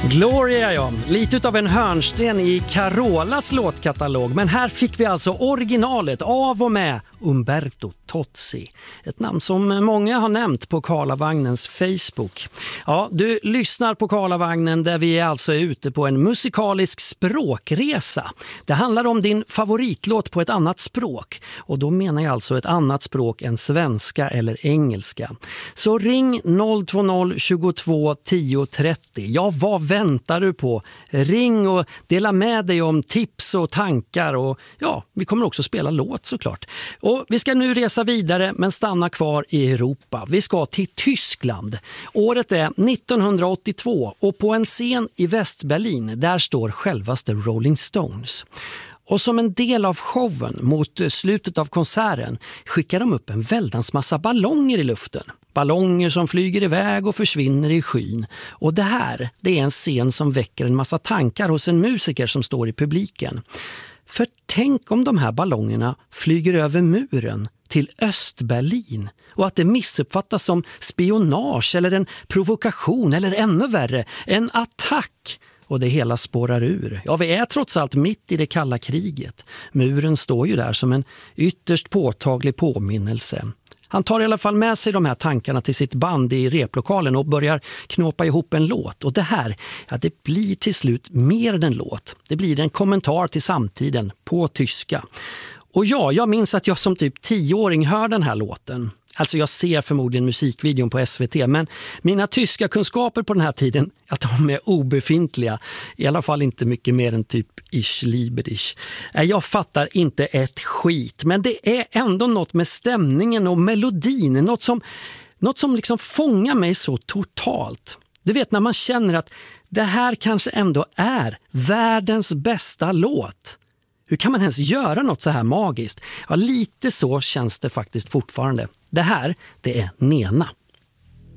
Gloria, ja. Lite utav en hörnsten i Carolas låtkatalog. Men här fick vi alltså originalet av och med Umberto Tozzi. Ett namn som många har nämnt på Karlavagnens Facebook. Ja, du lyssnar på Karlavagnen där vi alltså är ute på en musikalisk språkresa. Det handlar om din favoritlåt på ett annat språk. Och då menar jag alltså ett annat språk än svenska eller engelska. Så ring 020 22 10 30. Ja, vad väntar du på? Ring och dela med dig om tips och tankar och ja, vi kommer också spela låt såklart. Och vi ska nu resa vidare men stanna kvar i Europa. Vi ska till Tyskland. Året är 1982 och på en scen i Västberlin där står självaste Rolling Stones. Och som en del av showen mot slutet av konserten skickar de upp en väldans massa ballonger i luften. Ballonger som flyger iväg och försvinner i skyn. Och det är en scen som väcker en massa tankar hos en musiker som står i publiken. För tänk om de här ballongerna flyger över muren till Östberlin och att det missuppfattas som spionage eller en provokation eller ännu värre, en attack. Och det hela spårar ur. Ja, vi är trots allt mitt i det kalla kriget. Muren står ju där som en ytterst påtaglig påminnelse. Han tar i alla fall med sig de här tankarna till sitt band i replokalen och börjar knåpa ihop en låt. Och det här, ja, det blir till slut mer än en låt. Det blir en kommentar till samtiden på tyska. Och ja, jag minns att jag som typ 10-åring hör den här låten. Alltså jag ser förmodligen musikvideon på SVT, men mina tyska kunskaper på den här tiden, att de är obefintliga. I alla fall inte mycket mer än typ ich liebe dich. Jag fattar inte ett skit, men det är ändå något med stämningen och melodin. Något som liksom fångar mig så totalt. Du vet när man känner att det här kanske ändå är världens bästa låt. Hur kan man ens göra något så här magiskt? Ja, lite så känns det faktiskt fortfarande. Det här, det är Nena.